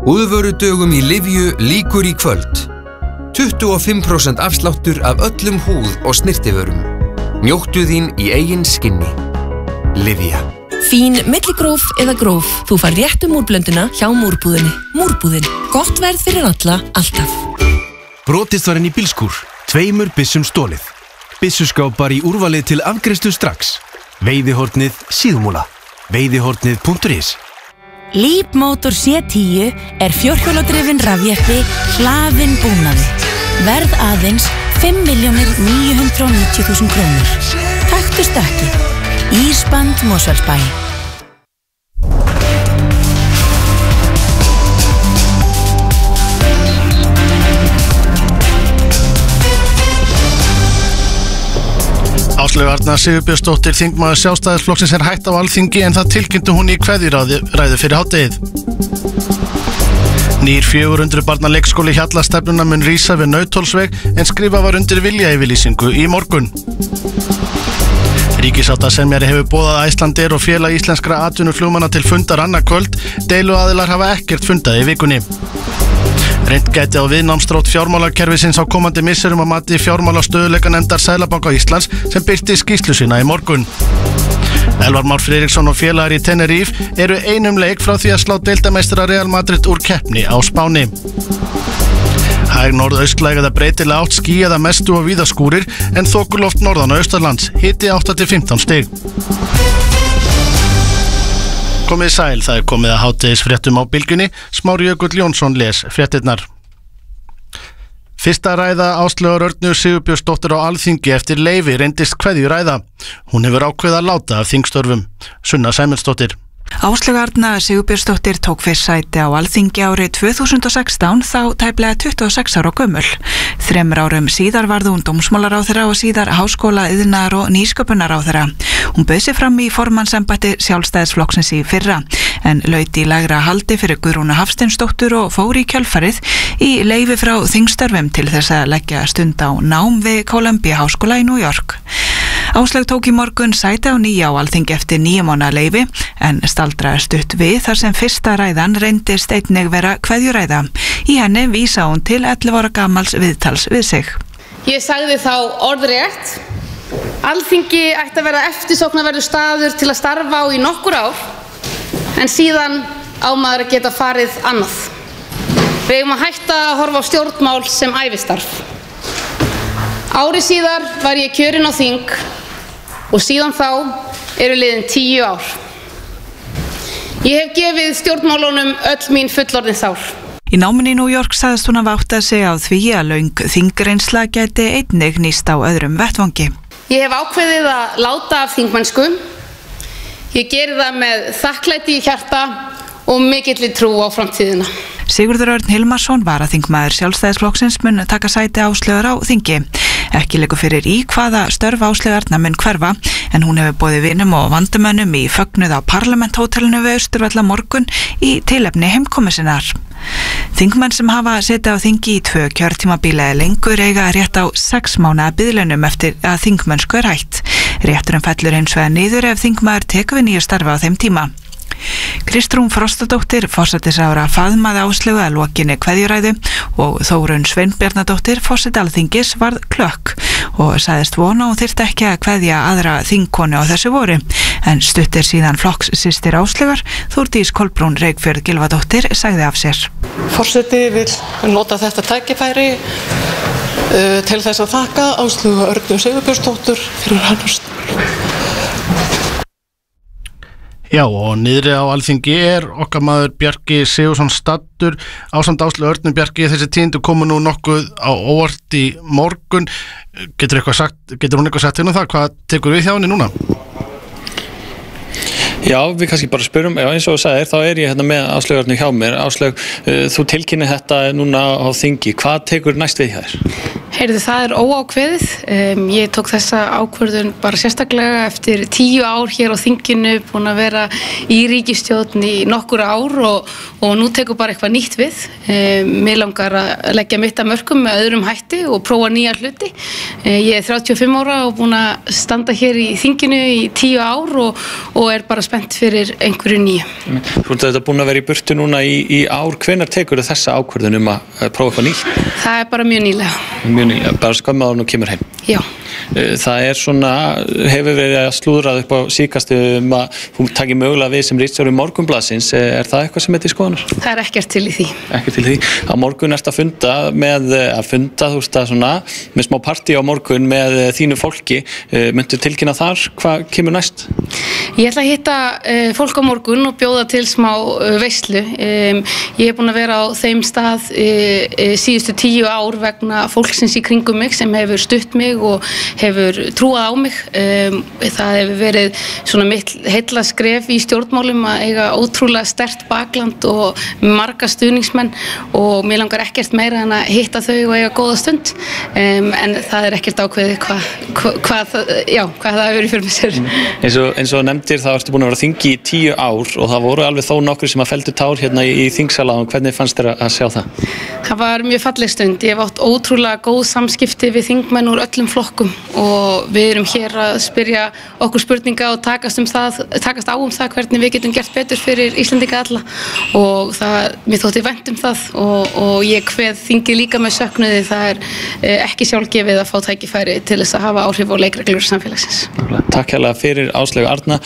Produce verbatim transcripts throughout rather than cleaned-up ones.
Húðvörudögum í Livju lýkur í kvöld. tuttugu og fimm prósent afsláttur af öllum húð- og snyrtivörum. Njóttu þín í eigin skinni. Livja. Fín milligróf eða gróf. Þú fær réttu múrblönduna hjá Múrbúðinni. Múrbúðin. Gott verð fyrir alla, alltaf. Brotist var inn í bílskúr. Tveimur byssum stólið. Byssuskápar í úrvalið til afgreiðslu strax. Veiðihornið síðumúla. Veiðihornið punktur is. Leap Motor C tíu er fjórhjóladrifinn rafjeppi hlaðinn búnaði. Verð aðeins fimm milljónir níu hundruð og níutíu þúsund krónur. Taktu stökki. Ísband Mosfellsbæ. Áslaug Arna Sigurbjörnsdóttir, þingmaður Sjálfstæðisflokksins, er hætt á Alþingi en það tilkynnti hún í kveðjuræðu fyrir hádegið. Nýr fjögur hundruð barna leikskóli Hjallastefnuna mun rísa við Nauthólsveg en skrifa var undir viljayfirlýsingu í morgun. Ríkissáttasemjari hefur boðað Icelandair og félag íslenskra atvinnuflugmanna til fundar annað kvöld. Deiluaðilar hafa ekkert fundað í vikunni. Reynt gæti á viðnámsþrótt fjármálakerfisins á komandi misserum að mati fjármálastöðugleikanefndar Seðlabanka Íslands sem birti skýrslu sína í morgun. Elvar Már Friðriksson og félagar í Tenerife eru einum leik frá því að slá deildameistara Real Madrid úr keppni á Spáni. Hæg norðaustlæg eða breytilega átt, skýjað að mestu og víða skúrir en þokuloft norðan og austanlands, hiti átta til fimmtán stig. Komið sæl, það er komið að hádegisfréttum á Bylgjunni. Smári Jökull Jónsson les fréttirnar. Fyrsta ræða Áslaugar Örnu Sigurbjörnsdóttir á Alþingi eftir leyfi reyndist kveðjuræða. Hún hefur ákveðið að láta af þingstörfum. Sunna Sæmundsdóttir. Áslaug Arna Sigurbjörnsdóttir tók fyrst sæti á Alþingi árið tvö þúsund og sextán, þá tæplega tuttugu og sex ára gömul. Þremur árum síðar varð hún dómsmálaráðherra og síðar háskóla, iðnaðar og nýsköpunarráðherra. Hún bauð sig fram í formannsembætti Sjálfstæðisflokksins í fyrra, en laut í lægra haldi fyrir Guðrúnu Hafsteinsdóttur og fór í kjölfarið í leyfi frá þingstörfum til þess að leggja stund á nám við Columbia háskóla í New York. Áslaug tók í morgun sæti á nýja á Alþingi eftir níu mánaða leyfi, en staldraði stutt við þar sem fyrsta ræðan reyndist einnig vera kveðjuræða. Í henni vísa hún til ellefu ára gamals viðtals við sig. Ég sagði þá orðrétt: Alþingi ætti að vera eftirsóknarverður staður til að starfa á í nokkur ár, en síðan á maður að geta farið annað. Við eigum að hætta að horfa á stjórnmál sem ævistarf. Ári síðar var ég kjörin á þing og síðan þá eru liðin tíu ár. Ég hef gefið stjórnmálunum öll mín fullorðins ár. Í náminni í New York sagðist hún að átta sig á því að löng þingreynsla gæti einnig nýst á öðrum vettvangi. Ég hef ákveðið að láta af þingmennsku. Ég geri það með þakklæti í hjarta og mikilli trú á framtíðina. Sigurður Örn Hilmarsson, varaþingmaður Sjálfstæðisflokksins, mun taka sæti Áslaugar á þingi. Ekki liggur fyrir í hvaða störf Áslaug Arna mun hverfa, en hún hefur boðið vinum og vandamönnum í fögnuð á Parlamenthótelinu við Austurvalla morgun í tilefni heimkomu sinnar. Þingmenn sem hafa setið á þingi í tvö kjörtímabíla eða lengur eiga rétt á sex mánaða biðlaunum eftir að þingmennsku er hætt. Rétturinn fellur hins vegar niður ef þingmaður tekur við nýju starfi á þeim tíma. Kristrún Frostadóttir, forsætisráðherra, faðmaði Áslaugu að lokinni kveðjuræðu og Þórunn Sveinbjarnadóttir, forseti Alþingis, varð klökk og sagðist vona og þyrfti ekki að kveðja aðra þingkonu á þessu voru, en stuttir síðan flokkssystir Áslaugar, Þórdís Kolbrún Reykfjörð Gylfadóttir, sagði af sér. Forseti vil nota þetta tækifæri uh, til þess að þakka Áslaugu Örnu Sigurbjörnsdóttur fyrir hennar starf. Já, og niðri á Alþingi er okkar maður Bjarki Sigurðsson staddur ásamt Áslaugu Örnu. Bjarki, þessi tíðindi komu nú nokkuð á óvart í morgun. Getur eitthvað sagt, getur hún eitthvað sagt hérna það? Hvað tekur við hjá henni núna? Já, við kannski bara spyrjum, já, eins og þú sagðir, þá er ég hérna með Áslaugu Örnu hjá mér. Áslaug, uh, þú tilkynnir þetta núna á þingi. Hvað tekur næst við hjá þér? Heyrðu, það er óákveðið. Um, ég tók þessa ákvörðun bara sérstaklega eftir tíu ár hér á þinginu, búin að vera í ríkisstjórn í nokkur ár og, og nú tekur bara eitthvað nýtt við. Um, mér langar að leggja mitt að mörkum með öðrum hætti og prófa nýja hluti. Um, ég er þrjátíu og fimm ára og búin að standa hér í þinginu í tíu ár og, og er bara spennt fyrir einhverju nýju. Þú ert þetta búin að vera í burtu núna í, í ár. Hvenær tekur þessa ákvörðun um að prófa eitthvað nýtt? Það er bara mjög nýlega. Mjög nýlega, bara skömmu áður nú kemur heim. Já. Það er svona, hefur verið að slúðrað upp á síðkastu um að þú takir mögulega við sem ritstjóri Morgunblaðsins. Er það eitthvað sem er til skoðunar? Það er ekkert til í því. Ekkert til í því. Á morgun ertu að funda með, að funda, þú veist að svona, með smá partí á morgun með þínu fólki. Myndu tilkynna þar, hvað kemur næst? Ég ætla að hitta uh, fólk á morgun og bjóða til smá uh, veislu. Um, ég er búin að vera á þeim stað uh, uh, síðustu tíu ár vegna fólksins í kringum mig sem hefur stutt mig og hefur trúað á mig. Um, það hefur verið svona mitt heilla skref í stjórnmálum að eiga ótrúlega sterkt bakland og marga stuðningsmenn og mér langar ekkert meira en að hitta þau og eiga góða stund. Um, en það er ekkert ákveðið hvað hva, hva, hva, hva það hefur í fyrir mig sér. Eins og, eins og nefndir þá ertu búin að vera á þingi í tíu ár og það voru alveg þó nokkru sem að felldu tár hérna í, í þingsala. Hvernig fannst þér að sjá það? Það var mjög falleg stund. Ég hef átt ótrúlega góð samskipti við þingmenn úr öllum flokkum og við erum hér að spyrja okkur spurninga og takast, um það, takast á um það hvernig við getum gert betur fyrir Íslendinga alla og það, mér þótti vænt um það og, og ég kveð þingið líka með söknuði. Það er eh, ekki sjálfgefið að fá tækifæri til þess að hafa áhrif á leikreglur samfélagsins. Takk hérlega fyrir Áslaugu Arna.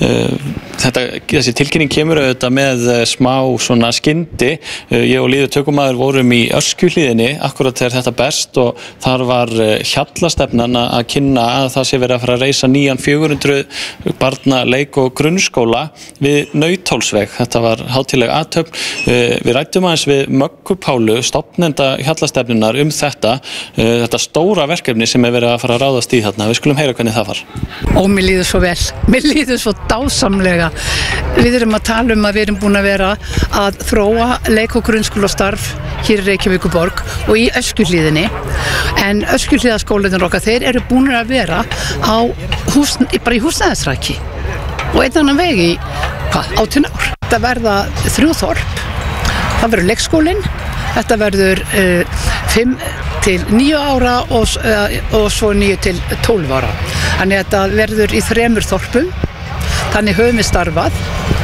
Þetta, þessi tilkynning kemur auðvitað með smá svona skyndi. Ég og Lýður tökumaður vorum í Öskjuhlíðinni akkurat þegar þetta berst og þar var hjallastefnan að kynna að það sé verið að fara að reisa nýjan fjögur hundruð barna leik- og grunnskóla við Nauthólsveg. Þetta var hátíðleg athöfn. Við ræddum aðeins við Möggu Pálu, stofnenda hjallastefnunar, um þetta, þetta stóra verkefni sem er verið að fara að ráðast í þarna. Við skulum heyra hvernig það var. Og mér líður svo vel. Mér líður svo dásamlega. Við erum að tala um að við erum búin að vera að þróa leik- og grunnskólastarf hér í Reykjavíkurborg og í Öskjuhlíðinni. En Öskjuhlíðaskólanir okkar, þeir eru búin að vera á hús, bara í húsnæðisræki og einn annan veg í hvað, átján ár. Þetta verða þrjú þorp. Það verður leikskólinn, þetta verður uh, fimm til níu ára og, uh, og svo níu til tólf ára. Þannig að þetta verður í þremur þorpum. Þannig höfum við starfað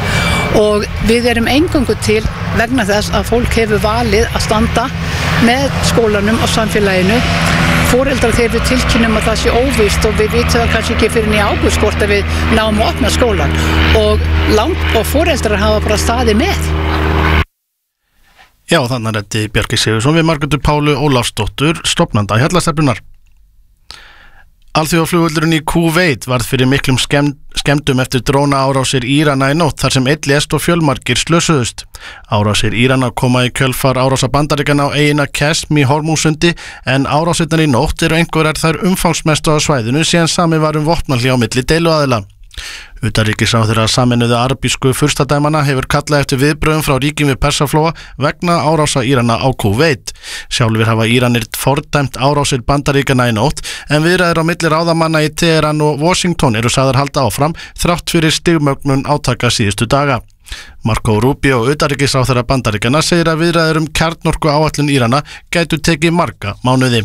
og við erum eingöngu til vegna þess að fólk hefur valið að standa með skólanum og samfélaginu. Foreldrar þeir við tilkynnum að það sé óvíst og við vitum það kannski ekki fyrir í ágúst hvort að við náum að opna skólan og, og foreldrar hafa bara staðið með. Já, þannig er þetta Bjarki Sigurðsson við Margréti Pálu Ólafsdóttur, stofnanda hjallastefnunar. Alþjóðaflugvöllurinn í Kúveit varð fyrir miklum skemd, skemmdum eftir dróna árásir Írana í nótt þar sem einn lést og fjölmargir slösuðust. Árásir Írana koma í kjölfar árása Bandaríkjanna á eyjuna Qeshm í Hormúsundi en árásirnar í nótt eru einhverjar þær umfangsmestu á svæðinu síðan samið var um vopnahlé á milli deiluaðila. Utanríkisráðherra Sameinuðu arabísku furstadæmanna hefur kallað eftir viðbrögðum frá ríkjum við Persaflóa vegna árása Írana á Kúveit. Sjálfir hafa Íranir fordæmt árásir Bandaríkjanna í nótt en viðræður á milli ráðamanna í Teheran og Washington eru sagðar halda áfram þrátt fyrir stigmögnun átaka síðustu daga. Marco Rubio, utanríkisráðherra Bandaríkjanna, segir að viðræður um kjarnorku áætlun Írana gætu tekið marga mánuði.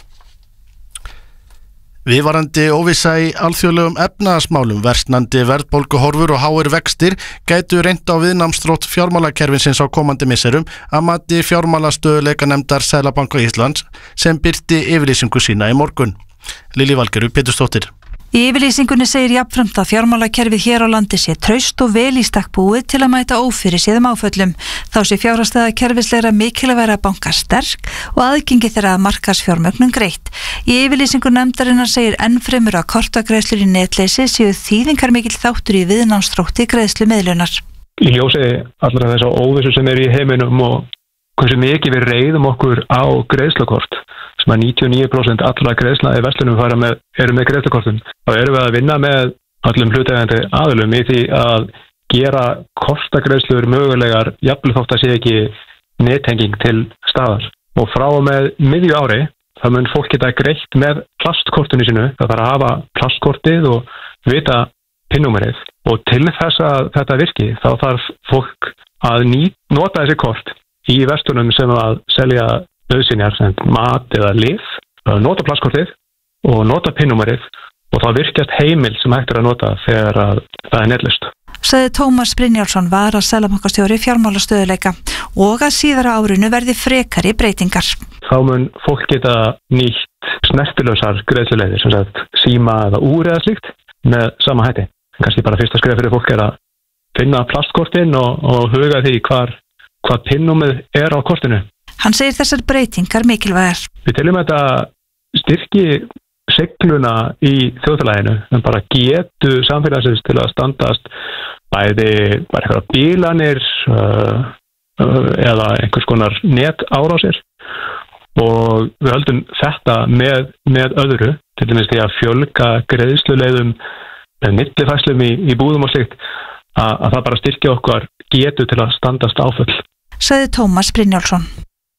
Viðvarandi óvissa í alþjóðlegum efnahagsmálum, versnandi verðbólguhorfur og háir vextir gætu reynt á viðnámsþrótt fjármálakerfisins á komandi misserum að mati fjármálastöðugleikanefndar Seðlabanka Íslands sem birti yfirlýsingu sína í morgun. Lillý Valgerður Pétursdóttir. Í yfirlýsingunni segir jafnframt að fjármálakerfið hér á landi sé traust og vel í stakk búið til að mæta ófyrirséðum áföllum. Þá sé fjárhagslega kerfislegra mikilvægra banka sterk og aðgengi þeirra að markaðsfjármögnun greitt. Í yfirlýsingu nefndarinnar segir ennfremur að kortagreiðslur í netleysi séu þýðingarmikill þáttur í viðnámsþrótti greiðslumiðlunar. Í ljósi allra þess að óvissu sem eru í heiminum og hversu mikið við reiðum okkur á greiðslukort, sem að níutíu og níu prósent allra greiðslna í verslunum fara með, eru með greiðslukortum. Þá erum við að vinna með öllum hlutaðeigandi aðilum í því að gera kortagreiðslur mögulegar, jafnvel þótt að sé ekki nettenging til staðar. Og frá og með miðju ári það mun fólk geta greitt með plastkortinu sínu, það þarf að hafa plastkortið og vita pinnúmerið og til þess að þetta virki þá þarf fólk að ný, nota þessi kort í verslunum sem að selja nauðsynjar sem mat eða lyf, nota plastkortið og nota pinnúmerið og þá virkjast heimil sem hægt er að nota þegar að það er netlust. Sagði Tómas Brynjálsson var að seðlabankastjóri fjármálastöðuleika og að síðara árinu verði frekari breytingar. Þá mun fólk geta nýtt snertilösar greiðsluleiðir, sem sagt síma eða úr eða slíkt með sama hætti. Kannski bara fyrsta skref fyrir fólk er að finna plastkortin og, og huga því hvar, hvað pinnúmið er á kortinu. Hann segir þessar breytingar mikilvægar. Við teljum þetta styrki segluna í þjóðfélaginu, en bara getu samfélagsins til að standast bæði bara eitthvað bílanir uh, uh, eða einhvers konar net árásir og við höldum þetta með, með öðru, til dæmis því að fjölga greiðsluleiðum með millifærslum í, í búðum og slíkt að, að það bara styrkja okkar getu til að standast áföll. Sagði Tómas Brynjálsson.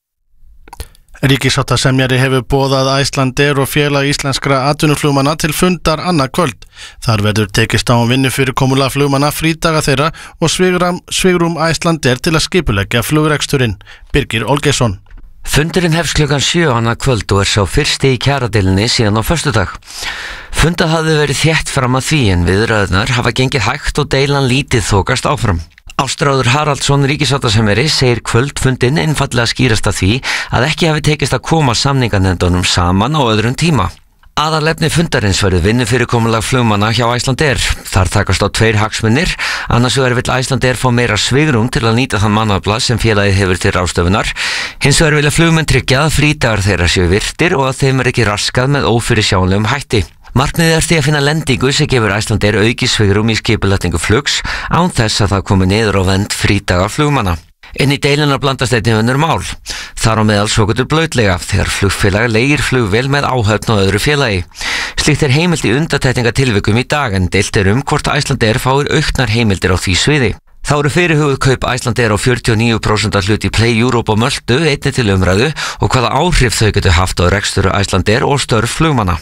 Ríkissáttasemjari hefur boðað Icelandair og félag íslenskra atvinnuflugmanna til fundar annað kvöld. Þar verður tekist á vinnufyrirkomulag flugmanna, frídaga þeirra og svigrúm, svigrúm Icelandair til að skipuleggja flugreksturinn. Birgir Olgeirsson. Fundurinn hefst klukkan sjö annað kvöld og er sá fyrsti í kjaradeilunni síðan á föstudag. Fundað hafði verið þétt fram að því en viðræðurnar hafa gengið hægt og deilan lítið þokast áfram. Ástráður Haraldsson ríkissáttasemjari segir kvöldfundin einfallega skýrast að því að ekki hafi tekist að koma samninganefndunum saman á öðrum tíma. Aðalefni fundarins verður vinnufyrirkomulag flugmanna hjá Icelandair. Þar takast á tveir hagsmunir, annars vegar vill Icelandair fá meira svigrúm til að nýta þann mannafla sem félagið hefur til ráðstöfunar. Hins vegar vilja flugmenn tryggja að frídagar þeirra séu virtir og að þeim er ekki raskað með ófyrirsjáanlegum hætti. Markmiðið er því að finna lendingu sem gefur Icelandair auki svigrúm í skipulagningu flugs án þess að það komi niður á vend frídaga flugmanna. Inn í deiluna blandast einnig önnur mál. Þar á meðal svoköldur blautlega þegar flugfélag leigir flugvél með áhöfn og öðru félagi. Slíkt er heimild í undantekningatilvikum í dag en deilt er um hvort Icelandair fáir auknar heimildir á því sviði. Þá eru fyrirhuguð kaup Icelandair á fjörutíu og níu prósent hlut í Play Europe og Möltu einnig til umræðu og hvaða áhrif þau getur haft á rekstur Icelandair og störf flugmanna.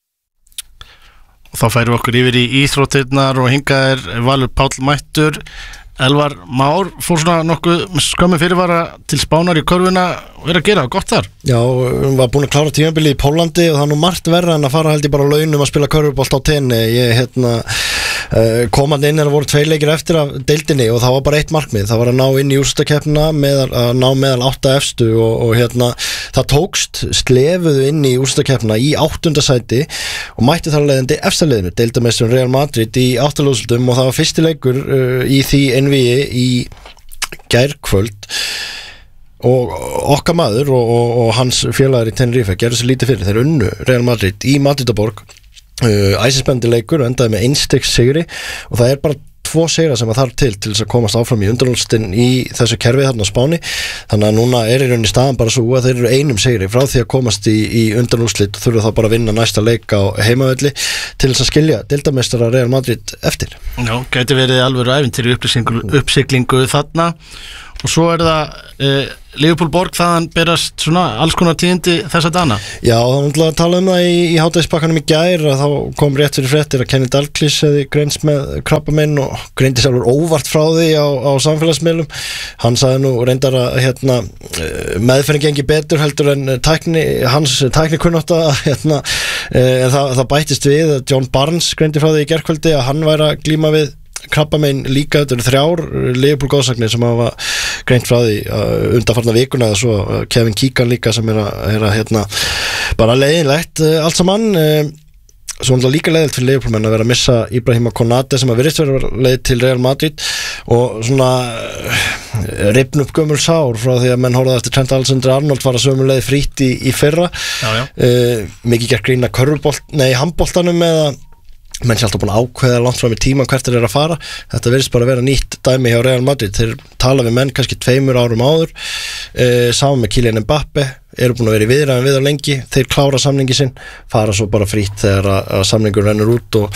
Þá færum við okkur yfir í íþróttirnar og hingað er Valur Páll mættur. Elvar Már fór svona nokkuð skömmu fyrirvara til Spánar í körfuna og er að gera gott þar. Já, við var búin að klára tímabili í Pólandi og það er nú margt verra en að fara held ég bara á launum að spila körfubolt á tenni. Ég hérna uh, komandi inn er að voru tvei leikir eftir af deildinni og það var bara eitt markmið, það var að ná inn í úrslitakeppnina meðal að ná meðal átta efstu og, og hérna það tókst, slefuðu inn í úrslitakeppnina í áttunda sæti og mætti þar leiðandi efsta liðinu, deildameisturinn Real Madrid í áttaliðsúrslitum og það var fyrsti leikur uh, í því einvígi í gærkvöld og okkar maður og, og, og hans félagar í Tenerife gerðu sér lítið fyrir, þeir unnu Real Madrid í Madridaborg, uh, æsispendi leikur og endaði með einstigs sigri og það er bara tvo sigra sem að þarf til til þess að komast áfram í undanúrslitin í þessu kerfi þarna á Spáni, þannig að núna er í rauninni staðan bara svo að þeir eru einum sigri frá því að komast í, í undanúrslit og þurfa þá bara að vinna næsta leik á heimavelli til þess að skilja deildameistara Real Madrid eftir. Já, gæti verið alveg ævintýri uppsiglingu þarna og svo er það eh, Liverpool Borg, þaðan berast svona alls konar tíðindi þessa dana. Já, þá myndum við að tala um það í, í hádægisbakkanum í gær að þá kom rétt fyrir fréttir að Kenny Dalglish hefði greinst með krabbaminn og greindi sjálfur óvart frá því á, á samfélagsmiðlum. Hann sagði nú reyndar að hérna, meðferðin gengi betur heldur en tækni, hans tæknikunnátta hérna, en það, það bættist við að John Barnes greindi frá því í gærkvöldi að hann væri að glíma við krabbamein líka, þetta eru þrjár Liverpool góðsagnir sem hafa greint frá því uh, undanfarna vikuna eða svo uh, Kevin Keegan líka sem er að, er að hérna, bara leiðinlegt uh, allt saman uh, svo er líka leiðilt fyrir Liverpool menn að vera að missa Ibrahima Konate sem að virðist vera leið til Real Madrid og svona uh, rifn upp gömul sár frá því að menn horfði eftir Trent Alexander-Arnold var að sömu leið frýtt í, í fyrra já, já. Uh, mikið gert grína körfubolt, nei handboltanum eða menn sé alltaf búin að ákveða langt fram í tíman hvert þeir eru að fara, þetta verðist bara að vera nýtt dæmi hjá Real Madrid, þeir tala við menn kannski tveimur árum áður e, saman með Kylian Mbappe eru búin að vera í viðræðum við á lengi, þeir klára samningi sinn, fara svo bara frýtt þegar að, að samningur rennur út og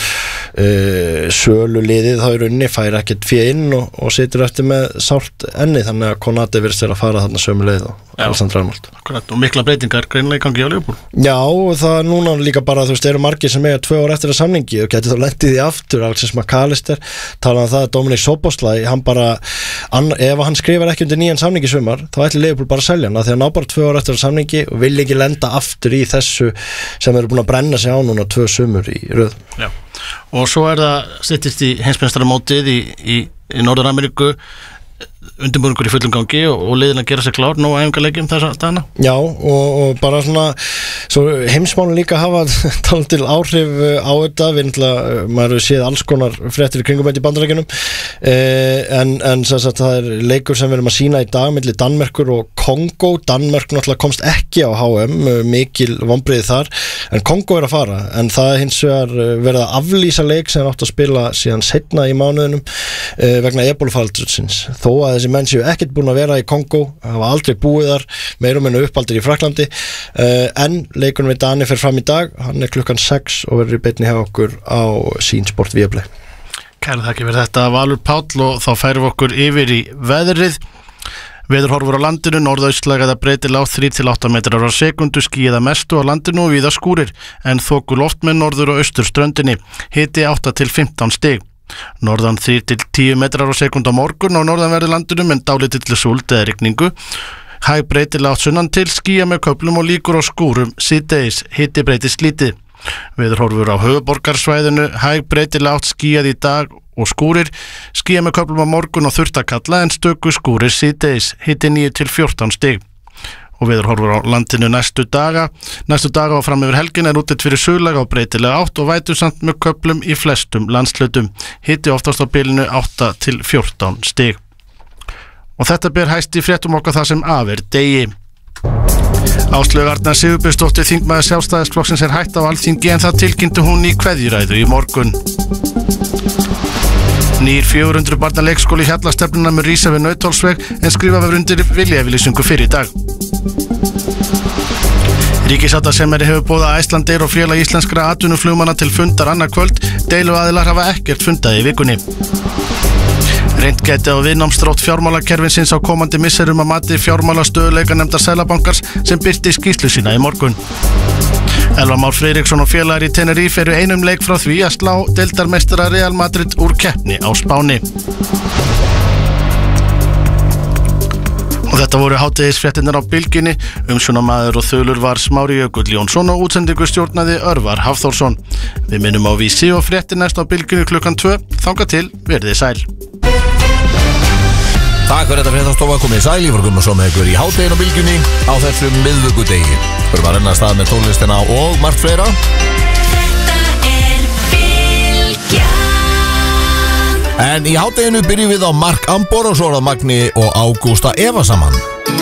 uh, sölu liðið þá í rauninni fær ekkert fyrir inn og, og situr eftir með sárt enni, þannig að Konate virðist vera að fara þarna sömu leið og Alexander Arnold. Akkurat, og mikla breytingar greinlega í gangi á Liverpool. Já, og það er núna líka bara, þú veist, eru margir sem eiga tvö ár eftir að samningi og getur þá lendið í aftur, Alexis McAllister talaði um það að Dominic Szoboszlai, hann bara an, ef hann skrifar ekki undir nýjan samningi sumar, þá ætli Liverpool bara að selja hann, þegar hann á bara tvö ár eftir að samningi og vil ekki lenda aftur í þessu sem eru búin að brenna sig á núna tvö sumur í röð. Já, og svo er það styttist í heimsmeistaramótið í, í, í Norður-Ameríku, undirbúningur í fullum gangi og, og liðin að gera sig klár nú að æfingarleikjum þessa dagana. Já, og, og bara svona svo heimsmálun líka hafa tala til áhrif á þetta, við náttúrulega maður hefur séð alls konar fréttir í kringum þetta í bandarækjunum eh, en, en þess að það er leikur sem við erum að sína í dag milli Danmerkur og Kongo. Danmörk náttúrulega komst ekki á H M, mikil vonbrigði þar, en Kongo er að fara, en það er hins vegar verið að aflýsa leik sem átt að spila síðan seinna í mánuðinum eh, vegna ebólufaraldursins, þó að þessi menn séu ekkert búin að vera í Kongo, hafa aldrei búið þar, meira og minna uppaldir í Frakklandi uh, en leikunum við Dani fer fram í dag, hann er klukkan sex og verður í beinni hjá okkur á Sýnsport Viaplay. Kæra þakki fyrir þetta Valur Páll og þá færum við okkur yfir í veðrið. Veðurhorfur á landinu, norðaustlæg eða breytilega þrír til átta metrar á sekundu, skýjað að mestu á landinu og víða skúrir, en þoku loft með norður og austur ströndinni, hiti átta til fimmtán stig. Norðan þrír til tíu metrar á sekund á morgun og norðanverðu landinu en dálítill súld eða rigningu. Hæg breytilega átt sunnan til, skýja með köflum og líkur á skúrum síðdegis, hiti breytist lítið. Veðurhorfur á höfuðborgarsvæðinu, hæg breytilega átt skýjað í dag og skúrir, skýja með köflum á morgun og þurrt að kalla en stöku skúrir síðdegis, hiti níu til fjórtán stig. Og veðurhorfur á landinu næstu daga. Næstu daga og fram yfir helgin er útlit fyrir suðlæga og breytilega átt og vætusamt með köflum í flestum landshlutum. Hiti oftast á bilinu átta til fjórtán stig. Og þetta ber hæst í fréttum okkar það sem af er degi. Áslaug Arna Sigurbjörnsdóttir, þingmaður Sjálfstæðisflokksins, er hætt á Alþingi en það tilkynnti hún í kveðjuræðu í morgun. Nýr fjögur hundruð barna leikskóli Hjallastefnuna með rísa við Nauthólsveg en skrifa verður undir viljayfirlýsingu fyrir í dag. Ríkissáttasemjari hefur boðað Icelandair og félag íslenskra atvinnuflugmanna til fundar annað kvöld, deiluaðilar hafa ekkert fundað í vikunni. Reynt gæti á viðnámsþrótt fjármálakerfisins á komandi misserum að mati fjármálastöðugleikanefndar Seðlabankans sem birti skýrslu sína í morgun. Elvar Már Friðriksson og félagar í Tenerife eru einum leik frá því að slá deildarmeistara Real Madrid úr keppni á Spáni. Og þetta voru hádegisfréttirnar á Bylgjunni, umsjónarmaður og þulur var Smári Jökull Jónsson og útsendingu stjórnaði Örvar Hafþórsson. Við minnum á Vísi og fréttir næst á Bylgjunni klukkan tvö, þangað til verðið sæl. Takk fyrir þetta fréttastofa, komið sæl, ég var Gunnarsson með ykkur í hádeginu á Bylgjunni á þessum miðvikudegi. Við erum að renna að stað með tónlistina og margt fleira. Þetta er Bylgjan. En í hádeginu byrjum við á Mark Ambor og svo er það Magni og Ágústa Eva saman.